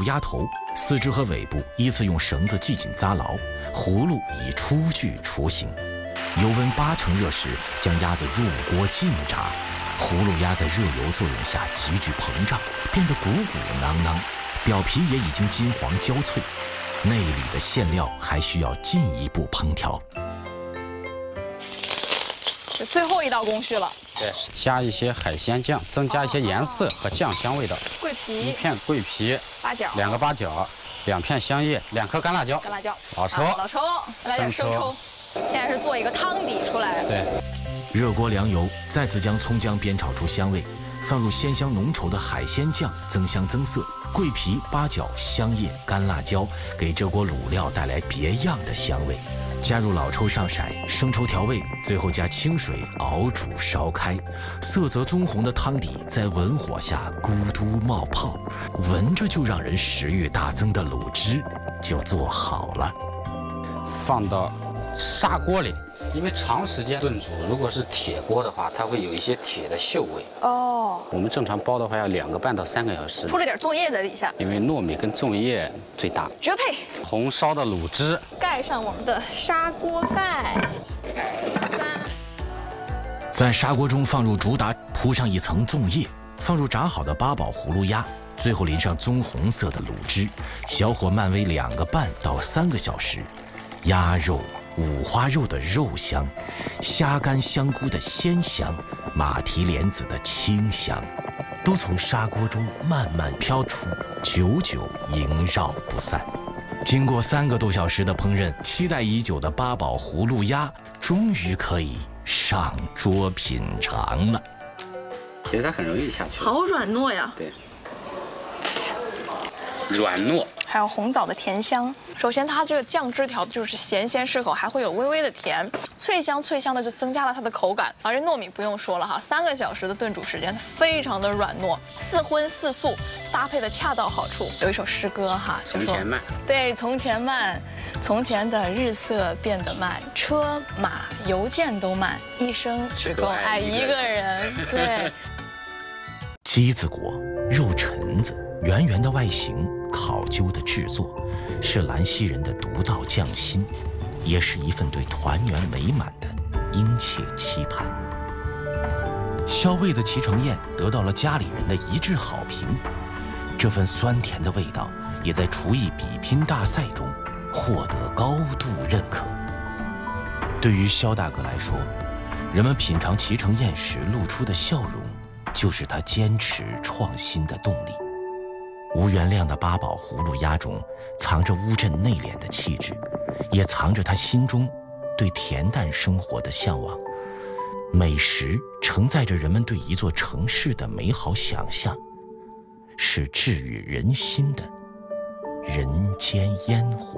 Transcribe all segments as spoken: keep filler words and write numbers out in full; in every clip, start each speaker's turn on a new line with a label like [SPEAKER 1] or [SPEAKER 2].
[SPEAKER 1] 住鸭头，四肢和尾部依次用绳子系紧扎牢，葫芦已初具雏形。油温八成热时，将鸭子入锅浸炸。葫芦鸭在热油作用下急剧膨胀，变得鼓鼓囊囊，表皮也已经金黄焦脆，内里的馅料还需要进一步烹调。
[SPEAKER 2] 最后一道工序了，
[SPEAKER 3] 对，加一些海鲜酱，增加一些颜色和酱香味道。
[SPEAKER 2] 桂皮，
[SPEAKER 3] 一片桂皮，
[SPEAKER 2] 八角，
[SPEAKER 3] 两个八角，两片香叶，两颗干辣椒，
[SPEAKER 2] 干辣椒，
[SPEAKER 3] 老抽，
[SPEAKER 2] 老抽，来点生抽。现在是做一个汤底出来。
[SPEAKER 3] 对，
[SPEAKER 1] 热锅凉油，再次将葱姜煸炒出香味，放入鲜香浓稠的海鲜酱，增香增色。桂皮、八角、香叶、干辣椒给这锅卤料带来别样的香味。加入老抽上色，生抽调味，最后加清水熬煮烧开，色泽棕红的汤底在文火下咕嘟冒泡，闻着就让人食欲大增的卤汁就做好了。
[SPEAKER 3] 放到砂锅里，因为长时间炖煮，如果是铁锅的话，它会有一些铁的锈味。
[SPEAKER 2] 哦，
[SPEAKER 3] 我们正常煲的话要两个半到三个小时。
[SPEAKER 2] 铺了点粽叶在底下，
[SPEAKER 3] 因为糯米跟粽叶最大，
[SPEAKER 2] 绝配。
[SPEAKER 3] 红烧的卤汁，
[SPEAKER 2] 盖上我们的砂锅盖。
[SPEAKER 1] 在砂锅中放入竹达，铺上一层粽叶，放入炸好的八宝葫芦鸭，最后淋上棕红色的卤汁，小火慢煨两个半到三个小时。鸭肉、五花肉的肉香，虾干香菇的鲜香，马蹄莲子的清香，都从砂锅中慢慢飘出，久久萦绕不散。经过三个多小时的烹饪，期待已久的八宝葫芦鸭终于可以上桌品尝了。
[SPEAKER 3] 其实它很容易下去，
[SPEAKER 2] 好软糯呀。
[SPEAKER 3] 对，软糯。
[SPEAKER 2] 还有红枣的甜香。首先，它这个酱汁调的就是咸鲜适口，还会有微微的甜，脆香脆香的就增加了它的口感。而这糯米不用说了哈，三个小时的炖煮时间，非常的软糯，似荤似素，搭配的恰到好处。有一首诗歌哈，就说
[SPEAKER 3] 从前慢，
[SPEAKER 2] 对，从前慢，从前的日色变得慢，车马邮件都慢，一生只够爱一个人。对，
[SPEAKER 1] 鸡子果，肉蛏子，圆圆的外形，考究的制作，是兰溪人的独到匠心，也是一份对团圆美满的殷切期盼。肖卫的脐橙宴得到了家里人的一致好评，这份酸甜的味道也在厨艺比拼大赛中获得高度认可。对于肖大哥来说，人们品尝脐橙宴时露出的笑容，就是他坚持创新的动力。吴元亮的八宝葫芦鸭中藏着乌镇内敛的气质，也藏着他心中对恬淡生活的向往。美食承载着人们对一座城市的美好想象，是治愈人心的人间烟火。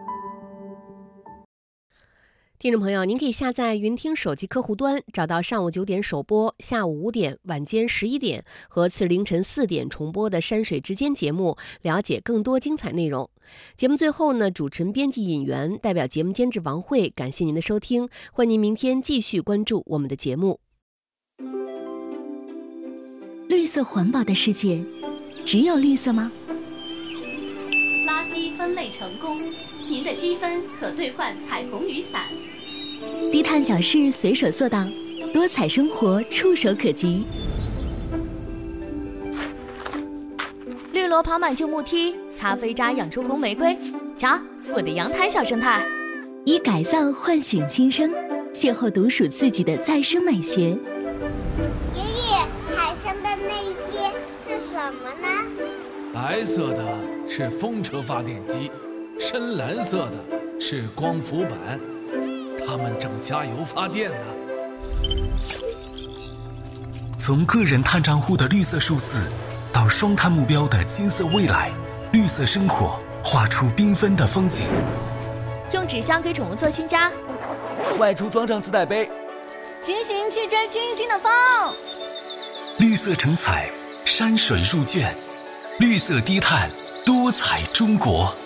[SPEAKER 4] 听众朋友，您可以下载云听手机客户端，找到上午九点首播、下午五点、晚间十一点和次日凌晨四点重播的山水之间节目，了解更多精彩内容。节目最后呢，主持人、编辑尹媛代表节目监制王慧，感谢您的收听，欢迎您明天继续关注我们的节目。
[SPEAKER 5] 绿色环保的世界，只有绿色吗？
[SPEAKER 6] 垃圾分类成功，您的积分可兑换彩虹雨伞。
[SPEAKER 5] 低碳小事随手做到，多彩生活触手可及。
[SPEAKER 6] 绿萝跑满旧木梯，咖啡渣养出红玫瑰。瞧，我的阳台小生态。
[SPEAKER 5] 以改造唤醒新生，邂逅独属自己的再生美学。爷
[SPEAKER 7] 爷，海上的那些是什么呢？
[SPEAKER 8] 白色的是风车发电机，深蓝色的是光伏板，它们正加油发电呢。
[SPEAKER 9] 从个人碳账户的绿色数字，到双碳目标的金色未来，绿色生活画出缤纷的风景。
[SPEAKER 6] 用纸箱给宠物做新家，
[SPEAKER 10] 外出装上自带杯，
[SPEAKER 11] 骑行去追清新的风。
[SPEAKER 9] 绿色成彩，山水入卷，绿色低碳，多彩中国。